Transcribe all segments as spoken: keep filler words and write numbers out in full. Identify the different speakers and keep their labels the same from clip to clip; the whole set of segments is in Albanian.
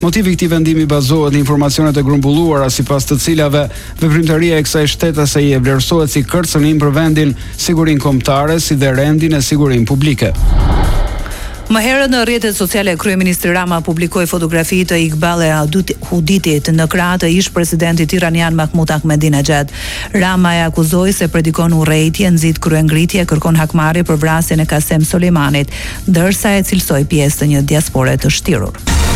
Speaker 1: Motivi i këtij vendimi bazohet në informacionet e grumbulluara sipas të cilave veprimtaria e kësaj shtetëse i vlerësohet si kërcënim për vendin, sigurinë kombëtare si dhe rendin e sigurinë publike.
Speaker 2: Më herët në rrjetet sociale kryeministri Rama publikoi fotografi të Iqbal Huditit në krah të ish presidentit iranian Mahmud Ahmadinejad. Rama e akuzoi se predikon urrejtje, nxit kryengritje, kërkon hakmarrje për vrasjen e Qasem Soleimanit, ndërsa e cilësoi pjesë të një diaspore të shtirur.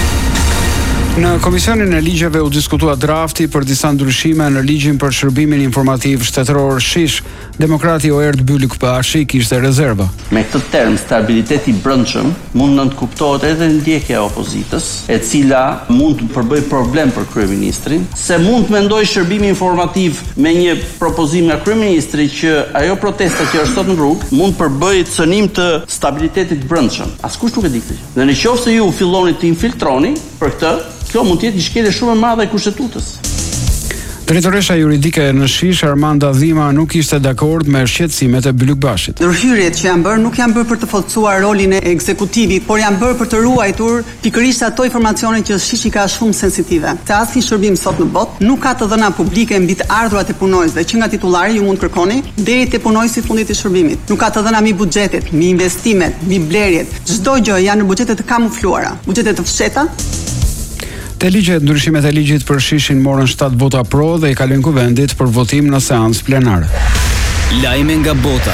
Speaker 1: Në Komisionin e Ligjeve u diskutua drafti për disa ndryshime në ligjin për shërbimin informativ shtetëror Shish. Demokrati Oerd Bylik Bashi kishte rezerva.
Speaker 3: Me këtë term stabiliteti i brendshëm mund nënt kuptohet edhe ndjekja e opozitës, e cila mund të përbëj problem për kryeministrin, se mund të mendoj shërbimi informativ me një propozim nga kryeministri që ajo protesta që është sot në rrugë mund të përbëjë cënim të stabilitetit brendshëm. Askush nuk e di këtë. Dhe nëse ju filloni të infiltroni për këtë, kjo mund të jetë një shkelje shumë e madhe e kushtetutës.
Speaker 1: Drejtoresha juridike në Shish, Armanda Dhima, nuk ishte dakord me shqetësimet e Bylik Bashit.
Speaker 4: Ndërhyrjet që janë bërë nuk janë bërë për të forcuar rolin e ekzekutivit, por janë bërë për të ruajtur pikërisht ato informacione që Shishi ka shumë sensitive. Se asnjë shërbim sot në botë nuk ka të dhëna publike mbi të ardhurat e punonjësve që nga titullari ju mund kërkoni deri te punonjësi i fundit të shërbimit. Nuk ka të dhëna mbi buxhetet, mbi investimet, mbi blerjet. Çdo gjë janë në buxhete të kamufluara, buxhete të fsheta.
Speaker 1: Te ligjet ndryshimet e ligjit për Shishin morën shtatë vota pro dhe i kalojnë kuvendit për votim në seancë plenare.
Speaker 5: Lajme nga bota.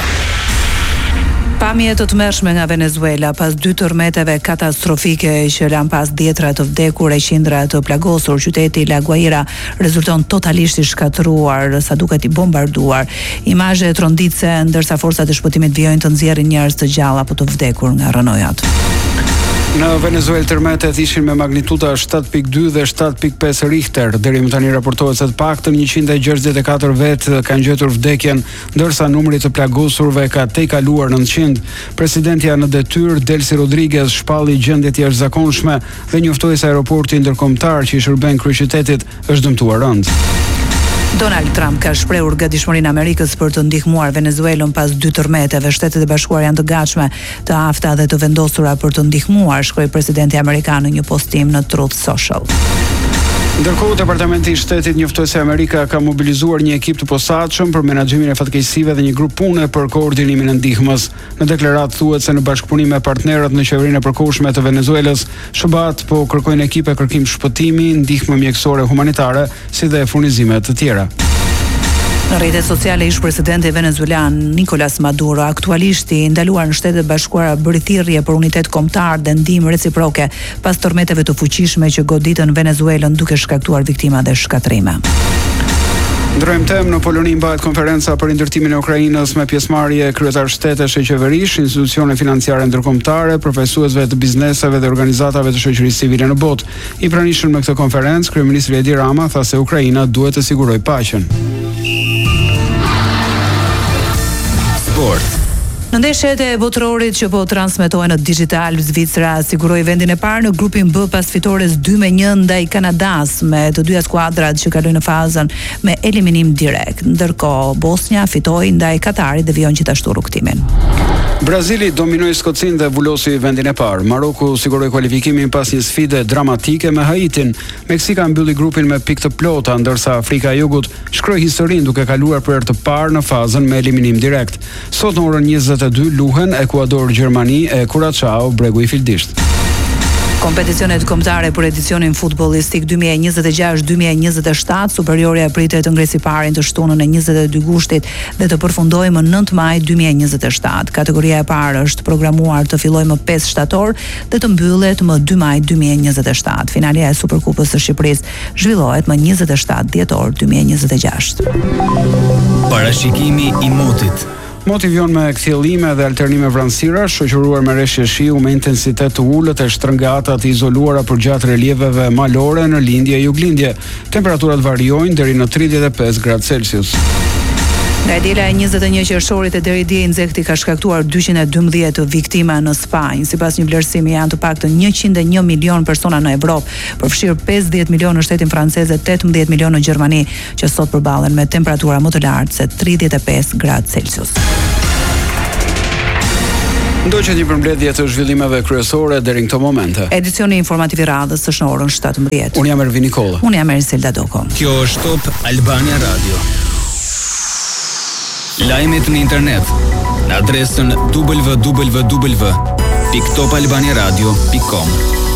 Speaker 2: Pamje të tmerrshme nga Venezuela pas dy tërmeteve katastrofike që lanë pas dhjetra të vdekur e qindra të plagosur. Qyteti La Guaira rezulton totalisht i shkatëruar, sa duket i bombarduar. Imazhe tronditse ndërsa forcat e shpëtimit vijojnë të nxjerrin njerëz të gjallë apo të vdekur nga rënojat.
Speaker 1: Në Venezuelë tërmetet ishin me magnituda shtatë pikë dy dhe shtatë pikë pesë Richter. Deri më tani raportohet se të paktën njëqind e gjashtëdhjetë e katër vetë kanë gjetur vdekjen, ndërsa numri të plagosurve ka tejkaluar nëntëqind. Presidentja në detyrë Delcy Rodriguez shpalli gjendjet jashtëzakonshme dhe njoftoi se aeroporti ndërkombëtar që i shërben kryeqytetit është dëmtuar rënd.
Speaker 2: Donald Trump ka shprehur gatishmërinë e Amerikës për të ndihmuar Venezuelën pas dy tërmeteve. Shtetet e Bashkuara janë të gatshme, të afta dhe të vendosura për të ndihmuar, shkroi presidenti amerikan në një postim në Truth Social.
Speaker 1: Ndërkohë, Departamenti i Shtetit njoftoi se Amerika ka mobilizuar një ekip të posaçëm për menaxhimin e fatkeqësive dhe një grup pune për koordinimin e ndihmës. Në deklaratë thuhet se në bashkëpunim me partnerët në qeverinë e përkohshme të Venezuelës, S B A-t po kërkojnë ekipe kërkim shpëtimi, ndihmë mjekësore humanitare, si dhe furnizime të tjera.
Speaker 2: Në rrjetet sociale ish presidenti venezuelan Nicolas Maduro aktualisht i ndaluar në Shtetet Bashkuara bëri thirrje për unitet kombëtar dhe ndihmë reciproke pas tërmeteve të fuqishme që goditën Venezuelën duke shkaktuar viktima dhe shkatrime.
Speaker 1: Ndrojmë temë, në Poloni mbahet konferenca për ndërtimin e Ukrainës me pjesëmarrje kryetar shtetesh e qeverish, institucione financiare ndërkombëtare, përfaqësuesve të bizneseve dhe organizatave të shoqërisë civile në botë. I pranishëm në këtë konferencë, kryeministri Edi Rama tha se Ukraina duhet të sigurojë paqen.
Speaker 5: Sport.
Speaker 2: Në ndeshjet e botërorit që po transmetohen në digital, Zvicra siguroi vendin e parë në grupin B pas fitores dy me një ndaj Kanadas, me të dyja skuadrat që kalojnë në fazën me eliminim direkt. Ndërkohë Bosnia fitoi ndaj Katarit dhe vijon gjithashtu rrugtimin.
Speaker 1: Brazili dominoi Skocinë dhe vulosi vendin e parë. Maroku siguroi kualifikimin pas një sfide dramatike me Haitin. Meksika mbylli grupin me pikë të plota, ndërsa Afrika e Jugut shkroi historinë duke kaluar për herë të parë në fazën me eliminim direkt. Sot në orën njëzet e dy luhen Ekuador Gjermani e Curaçao Bregu i Fildisht.
Speaker 2: Kompeticionet kombëtare për edicionin futbollistik dy mijë e njëzet e gjashtë dy mijë e njëzet e shtatë, Superiori pritet të ngresi parin të shtunën e njëzet e dy gushtit dhe të përfundojë më nëntë maj dy mijë e njëzet e shtatë. Kategoria e parë është programuar të fillojë më pesë shtator dhe të mbyllet më dy maj dy mijë e njëzet e shtatë. Finalja e Superkupës së Shqipërisë zhvillohet më njëzet e shtatë dhjetor dy mijë e njëzet e gjashtë.
Speaker 5: Parashikimi i motit.
Speaker 1: Moti vjon me kthjellime dhe alternime vranësira, shoqëruar me rreshje shiu me intensitet të ulët e shtrëngata të izoluara përgjatë relieveve malore në lindje e juglindje. Temperaturat variojnë deri në tridhjetë e pesë gradë Celsius.
Speaker 2: Nga e djela e njëzet e një qershorit e deri dje insekti ka shkaktuar dyqind e dymbëdhjetë viktima në Spanjë. Sipas një vlerësimi janë të paktën njëqind e një milion persona në Evropë, përfshirë pesëdhjetë milion në shtetin francez dhe tetëmbëdhjetë milion në Gjermani, që sot përballen me temperatura më të lartë se tridhjetë e pesë gradë Celsius.
Speaker 1: Ndoqët një përmbledhje të zhvillimeve kryesore deri në këto momente.
Speaker 2: Edicioni informativ i radhës është në orën shtatëmbëdhjetë.
Speaker 1: Unë jam Ervin Nikolla.
Speaker 2: Unë jam Eriselda Doko.
Speaker 5: Kjo është Top Albania Radio. Lajmet në internet në adresën w w w pikë top albania radio pikë com.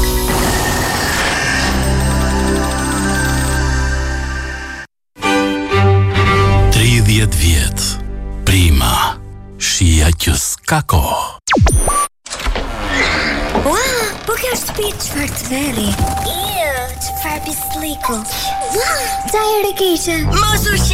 Speaker 6: tridhjetë vjet. Prima. Shija që s'ka kohë.
Speaker 7: Ua, po kjo është shtëpi çfarë të veri. Iu, çfarë pisliku. Ua, çaj e keqe. Mos u